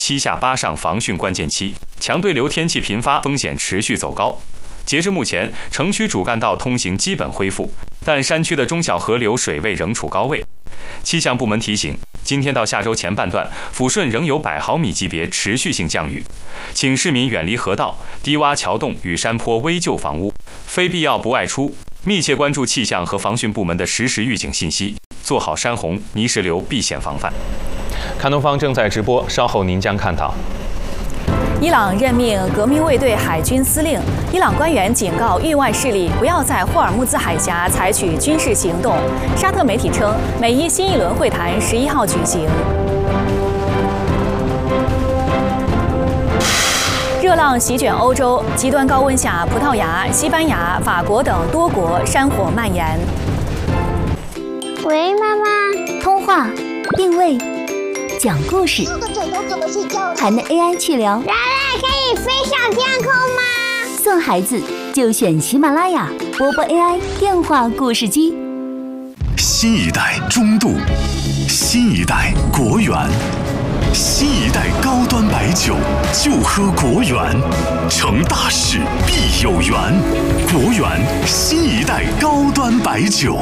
7下8上防汛关键期，强对流天气频发风险持续走高。截至目前，城区主干道通行基本恢复，但山区的中小河流水位仍处高位。气象部门提醒，今天到下周前半段，抚顺仍有100毫米级别持续性降雨，请市民远离河道、低洼桥洞与山坡危旧房屋，非必要不外出，密切关注气象和防汛部门的实时预警信息，做好山洪、泥石流避险防范。 看东方正在直播，稍后您将看到。 伊朗任命革命卫队海军司令。伊朗官员警告域外势力不要在霍尔木兹海峡采取军事行动。沙特媒体称，美伊新一轮会谈11号举行。热浪席卷欧洲，极端高温下，葡萄牙、西班牙、法国等多国山火蔓延。 喂，妈妈。 通话、定位、讲故事， 这个枕头怎么睡觉？ 还能 AI 去聊。 人类可以飞上天空吗？ 送孩子就选喜马拉雅波波 AI 电话故事机。 新一代中度，新一代国源，新一代高端白酒就喝国源，成大事必有缘。国源新一代高端白酒。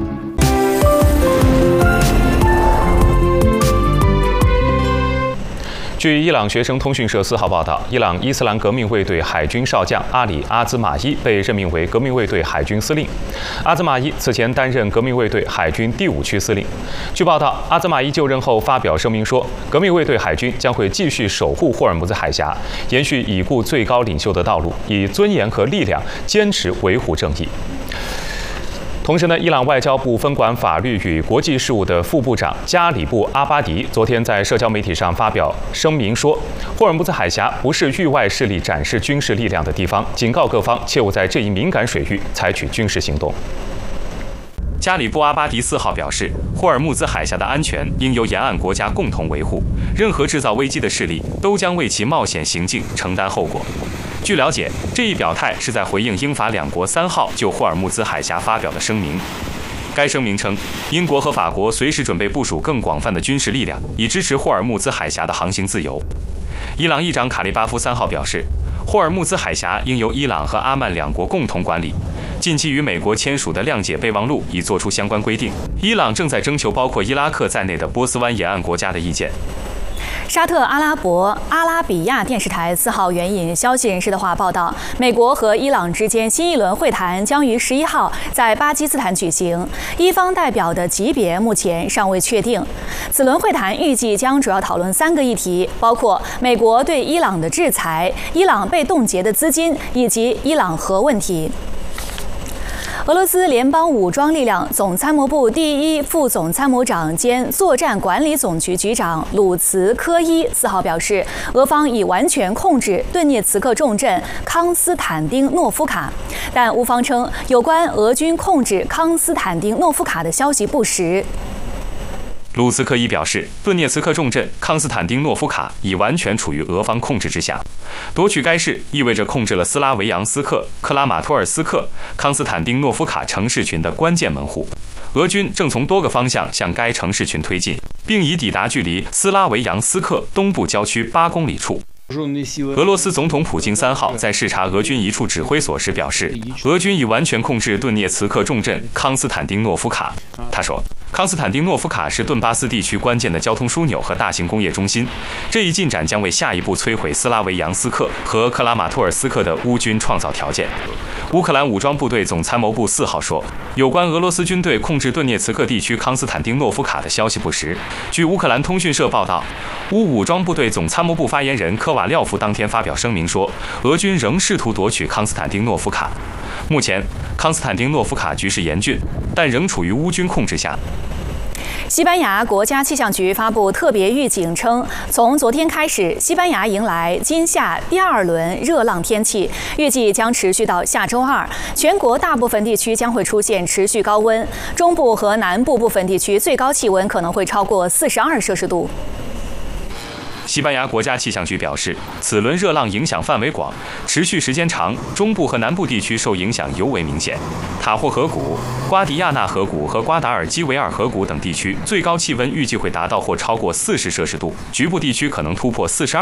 据伊朗学生通讯社4号报道，伊朗伊斯兰革命卫队海军少将阿里·阿兹马伊被任命为革命卫队海军司令。阿兹马伊此前担任革命卫队海军第5区司令。据报道，阿兹马伊就任后发表声明说，革命卫队海军将会继续守护霍尔木兹海峡，延续已故最高领袖的道路，以尊严和力量坚持维护正义。同时呢，伊朗外交部分管法律与国际事务的副部长加里布·阿巴迪昨天在社交媒体上发表声明说，霍尔木兹海峡不是域外势力展示军事力量的地方，警告各方切勿在这一敏感水域采取军事行动。 加里布·阿巴迪4号表示，霍尔木兹海峡的安全应由沿岸国家共同维护，任何制造危机的势力都将为其冒险行径承担后果。据了解，这一表态是在回应英法2国3号就霍尔木兹海峡发表的声明。该声明称，英国和法国随时准备部署更广泛的军事力量，以支持霍尔木兹海峡的航行自由。伊朗议长卡利巴夫3号表示，霍尔木兹海峡应由伊朗和阿曼2国共同管理。近期与美国签署的谅解备忘录已作出相关规定，伊朗正在征求包括伊拉克在内的波斯湾沿岸国家的意见。 沙特阿拉比亚电视台4号援引消息人士的话报道，美国和伊朗之间新一轮会谈将于11号在巴基斯坦举行，伊方代表的级别目前尚未确定。此轮会谈预计将主要讨论3个议题，包括美国对伊朗的制裁、伊朗被冻结的资金以及伊朗核问题。俄罗斯联邦武装力量总参谋部第1副总参谋长兼作战管理总局局长鲁茨科伊4号表示，俄方已完全控制顿涅茨克重镇康斯坦丁诺夫卡，但乌方称有关俄军控制康斯坦丁诺夫卡的消息不实。 鲁茨科伊表示，顿涅茨克重镇康斯坦丁诺夫卡已完全处于俄方控制之下。夺取该市意味着控制了斯拉维扬斯克、克拉马托尔斯克、康斯坦丁诺夫卡城市群的关键门户。俄军正从多个方向向该城市群推进，并已抵达距离斯拉维扬斯克东部郊区8公里处。俄罗斯总统普京3号在视察俄军一处指挥所时表示，俄军已完全控制顿涅茨克重镇康斯坦丁诺夫卡。他说，康斯坦丁诺夫卡是顿巴斯地区关键的交通枢纽和大型工业中心，这一进展将为下一步摧毁斯拉维扬斯克和克拉马托尔斯克的乌军创造条件。乌克兰武装部队总参谋部4号说，有关俄罗斯军队控制顿涅茨克地区康斯坦丁诺夫卡的消息不实。据乌克兰通讯社报道，乌武装部队总参谋部发言人科瓦廖夫当天发表声明说，俄军仍试图夺取康斯坦丁诺夫卡。目前，康斯坦丁诺夫卡局势严峻，但仍处于乌军控制下。 西班牙国家气象局发布特别预警称，从昨天开始，西班牙迎来今夏第2轮热浪天气，预计将持续到下周2。全国大部分地区将会出现持续高温，中部和南部部分地区最高气温可能会超过42摄氏度。 西班牙国家气象局表示，此轮热浪影响范围广，持续时间长，中部和南部地区受影响尤为明显。塔霍河谷、瓜迪亚纳河谷和瓜达尔基维尔河谷等地区最高气温预计会达到或超过40摄氏度，局部地区可能突破42